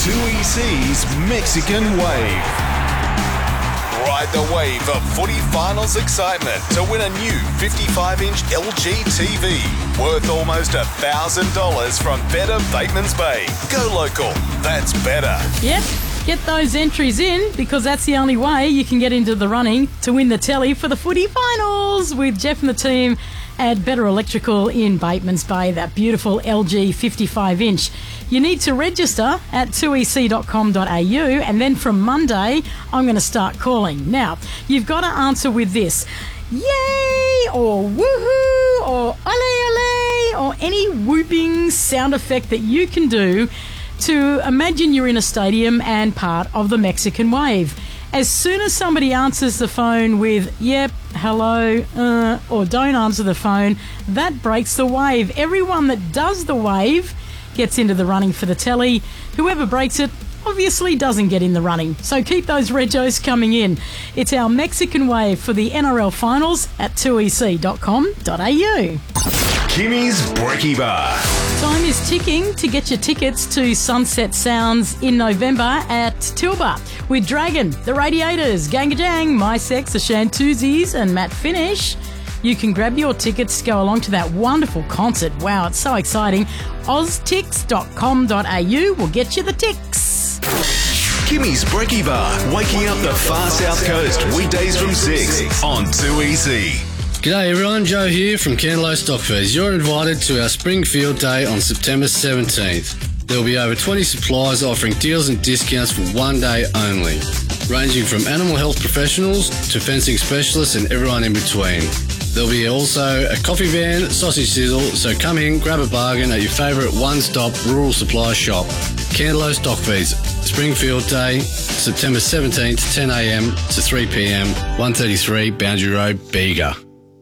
2EC's Mexican Wave. Ride the wave of footy finals excitement to win a new 55-inch LG TV worth almost $1,000 from Better Bateman's Bay. Go local. That's better. Yep. Get those entries in because that's the only way you can get into the running to win the telly for the footy finals with Jeff and the team at Better Electrical in Bateman's Bay, that beautiful LG 55-inch. You need to register at 2ec.com.au and then from Monday, I'm going to start calling. Now, you've got to answer with this. Yay! Or woohoo! Or ole ole! Or any whooping sound effect that you can do to imagine you're in a stadium and part of the Mexican Wave. As soon as somebody answers the phone with, yep, hello, or don't answer the phone, that breaks the wave. Everyone that does the wave gets into the running for the telly. Whoever breaks it obviously doesn't get in the running. So keep those regos coming in. It's our Mexican Wave for the NRL Finals at 2ec.com.au. Kimmy's Brekkie Bar. Time is ticking to get your tickets to Sunset Sounds in November at Tilba with Dragon, The Radiators, Gangajang, My Sex, The Shantuzis and Matt Finish. You can grab your tickets to go along to that wonderful concert. Wow, it's so exciting. oztix.com.au will get you the ticks. Kimmy's Brekkie Bar, waking up the far south coast, weekdays from 6 on 2EC. G'day everyone, Joe here from Candelo Stockfeeds. You're invited to our Springfield Day on September 17th. There will be over 20 suppliers offering deals and discounts for one day only, ranging from animal health professionals to fencing specialists and everyone in between. There'll be also a coffee van, sausage sizzle, so come in, grab a bargain at your favourite one-stop rural supply shop. Candelo Stockfeeds, Springfield Day, September 17th, 10am to 3pm, 133 Boundary Road, Bega.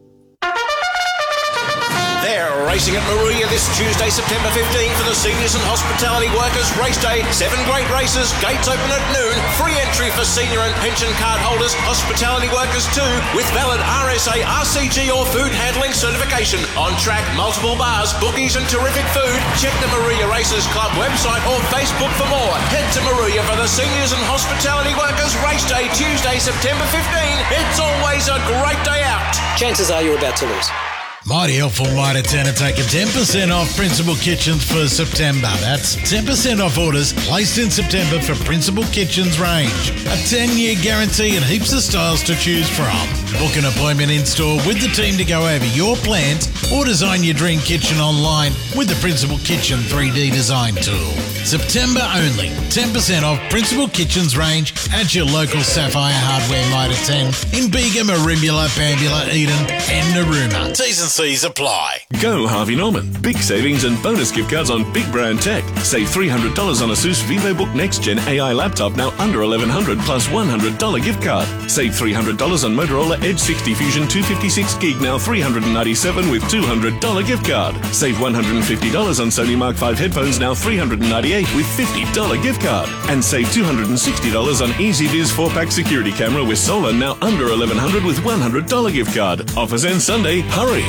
Racing at Moruya this Tuesday, September 15 for the Seniors and Hospitality Workers Race Day. 7 great races, gates open at noon. Free entry for senior and pension card holders, hospitality workers too, with valid RSA, RCG or food handling certification. On track, multiple bars, bookies and terrific food. Check the Moruya Races Club website or Facebook for more. Head to Moruya for the Seniors and Hospitality Workers Race Day, Tuesday, September 15. It's always a great day out. Chances are you're about to lose. Mighty helpful, Mitre 10 are taking 10% off Principal Kitchens for September. That's 10% off orders placed in September for Principal Kitchens range. A 10-year guarantee and heaps of styles to choose from. Book an appointment in-store with the team to go over your plans or design your dream kitchen online with the Principal Kitchen 3D design tool. September only. 10% off Principal Kitchens range at your local Sapphire Hardware Mitre 10 in Bega, Merimbula, Bambula, Eden and Narooma. T's and C's apply. Go Harvey Norman. Big savings and bonus gift cards on big brand tech. Save $300 on Asus VivoBook Next Gen AI laptop, now under $1,100 plus $100 gift card. Save $300 on Motorola Edge 60 Fusion 256 gig, now $397 with $200 gift card. Save $150 on Sony Mark 5 headphones, now $398 with $50 gift card. And save $260 on EasyViz 4-pack security camera with solar, now under $1,100 with $100 gift card. Offers end Sunday. Hurry!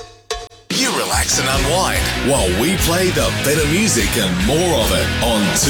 You relax and unwind while we play the better music and more of it on 2